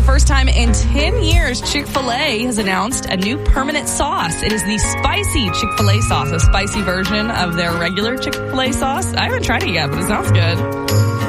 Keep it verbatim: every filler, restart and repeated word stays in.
first time in ten years, Chick-fil-A has announced a new permanent sauce. It is the spicy Chick-fil-A sauce, a spicy version of their regular Chick-fil-A sauce. I haven't tried it yet, but it sounds good.